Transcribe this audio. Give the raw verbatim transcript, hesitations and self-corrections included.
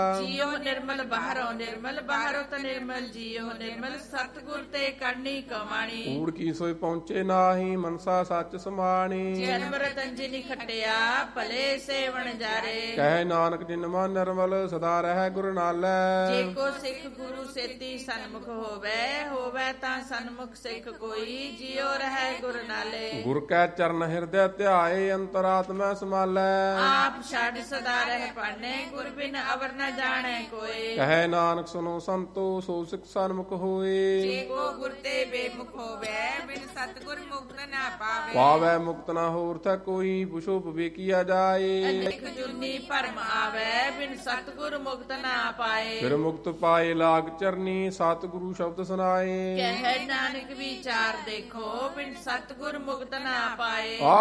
ਜੀਉ ਨਿਰਮਲ ਬਾਹਰੋਂ ਨਿਰਮਲ ਬਾਹਰੋਂ ਤਾਂ ਨਿਰਮਲ ਜੀਉ ਨਿਰਮਲ ਸਤਿਗੁਰ ਤੇ ਕਰਨੀ ਕਮਾਣੀ। ਕੂੜ ਕੀ ਸੋਈ ਪਹੁੰਚੇ ਨਾਹੀ ਮਨਸਾ ਸੱਚ ਸਮਾਣੀ। ਜਨਮ ਰਤਨ ਜਿਨੀ ਖਟਿਆ ਭਲੇ ਸੇਵਨ ਜਾਰੇ। ਕਹਿ ਨਾਨਕ ਜਿਨ ਮਨ ਨਿਰਮਲ ਸਦਾ ਰਹਿ ਗੁਰ ਨਾਲੈ। ਜੇ ਕੋ ਸਿੱਖ ਗੁਰੂ ਸੇਤੀ ਸਨਮੁਖ ਹੋਵੇ ਹੋਵੇ ਤਾਂ ਸਨਮੁਖ ਸਿੱਖ ਕੋਈ ਜਿਉ ਰਹਿ ਗੁਰ ਨਾਲੇ। ਗੁਰ ਕੈ ਚਰਨ ਹਿਰਦੈ ਧਿਆਏ ਅੰਤਰਾਤਮਾ ਸਮਾਲੈ। ਆਪ ਛੱਡ ਸਦਾ ਰਹਿ ਪਾਣੇ ਗੁਰ ਬਿਨ ਅਵਰ ਨ ਜਾਣੈ ਕੋਈ। ਕਹੈ ਨਾਨਕ ਸੁਨੋ ਸੰਤੋ ਸੋ ਸਿੱਖ ਸਨਮੁਖ ਹੋਏ। ਜੇ ਕੋ ਗੁਰ ਤੇ ਬੇਮੁਖ ਹੋਵੇ ਬਿਨ ਸਤਿਗੁਰ ਮੁਕਤ ਨਾ ਪਾਵੇ। ਪਾਵੈ ਮੁਕਤ ਨਾ ਹੋਰ ਥੈ ਕੋਈ ਪੁਛੋ ਵਿਵੇਕੀਆ ਜਾਏ। ਅਨੇਕ ਜੁਨੀ ਭਰਮ ਆਵੇ ਬਿਨ ਸਤਿਗੁਰ ਮੁਕਤ ਨਾ ਪਾਏ। ਫਿਰ ਮੁਕਤ ਪਾਏ ਲਾਗ ਚਰਨੀ ਸਤਿਗੁਰੂ ਸ਼ਬਦ ਸੁਨਾਏ। ਕਹਿ ਨਾਨਕ ਵਿਚਾਰ ਦੇਖੋ ਬਿਨ ਸਤਿਗੁਰ ਮੁਕਤ ਨਾ ਪਾਏ।